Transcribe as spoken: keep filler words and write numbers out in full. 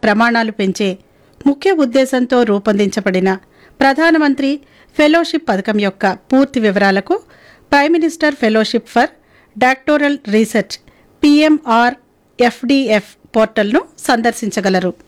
ప్రమాణాలు పెంచే ముఖ్య ఉద్దేశంతో రూపొందించబడిన ప్రధానమంత్రి ఫెలోషిప్ పథకం యొక్క పూర్తి వివరాలకు prime minister fellowship for doctoral research PMR ఎఫ్డిఎఫ్ పోర్టల్ను సందర్శించగలరు.